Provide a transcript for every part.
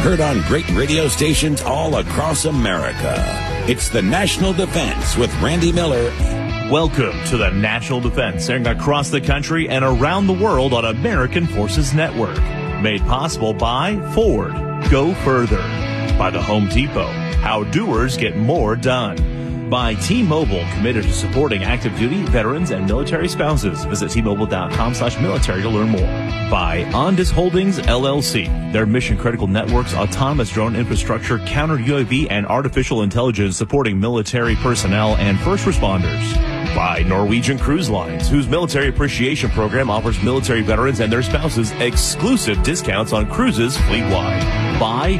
Heard on great radio stations all across America. It's the National Defense with Randy Miller. Welcome to the National Defense, airing across the country and around the world on American Forces Network. Made possible by Ford. Go further. By the Home Depot. How doers get more done. By T-Mobile, committed to supporting active duty, veterans, and military spouses. Visit T-Mobile.com/military to learn more. By Ondas Holdings, LLC. Their mission-critical networks, autonomous drone infrastructure, counter-UAV, and artificial intelligence supporting military personnel and first responders. By Norwegian Cruise Lines, whose military appreciation program offers military veterans and their spouses exclusive discounts on cruises fleet-wide. By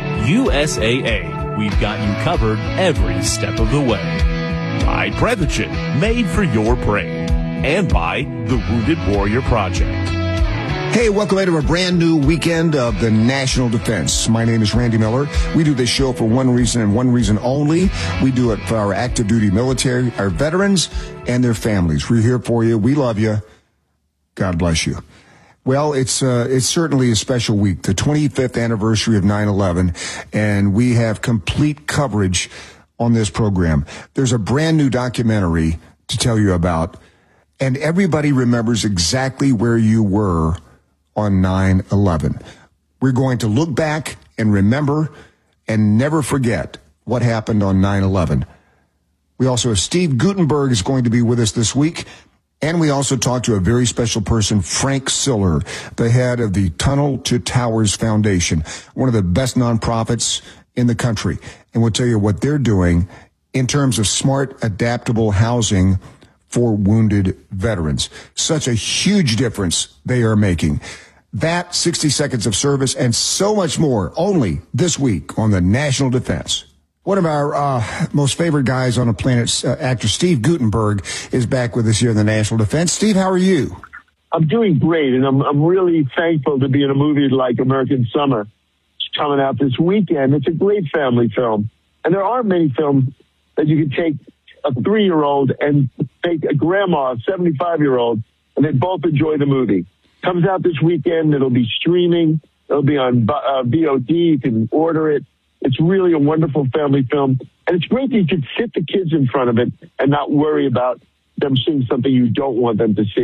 USAA, we've got you covered every step of the way. By Prevagen, made for your brain. And by the Wounded Warrior Project. Hey, welcome into a brand new weekend of the National Defense. My name is Randy Miller. We do this show for one reason and one reason only. We do it for our active duty military, our veterans, and their families. We're here for you. We love you. God bless you. Well, it's certainly a special week, the 25th anniversary of 9/11, and we have complete coverage on this program. There's a brand new documentary to tell you about, and everybody remembers exactly where you were on 9/11. We're going to look back and remember and never forget what happened on 9/11. We also have Steve Guttenberg is going to be with us this week. And we also talked to a very special person, Frank Siller, the head of the Tunnel to Towers Foundation, one of the best nonprofits in the country. And we'll tell you what they're doing in terms of smart, adaptable housing for wounded veterans. Such a huge difference they are making. That, 60 seconds of service, and so much more only this week on the National Defense. One of our most favorite guys on the planet, actor Steve Guttenberg, is back with us here in the National Defense. Steve, how are you? I'm doing great, and I'm really thankful to be in a movie like American Summer. It's coming out this weekend. It's a great family film. And there aren't many films that you can take a 3-year-old and take a grandma, a 75-year-old, and they both enjoy the movie. Comes out this weekend. It'll be streaming. It'll be on VOD. You can order it. It's really a wonderful family film, and it's great that you can sit the kids in front of it and not worry about them seeing something you don't want them to see.